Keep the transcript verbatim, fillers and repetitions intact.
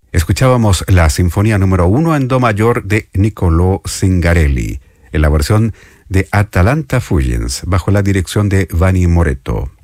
Escuchábamos la Sinfonía número uno en Do mayor de Niccolò Zingarelli, en la versión de Atalanta Fugens, bajo la dirección de Vanni Moretto.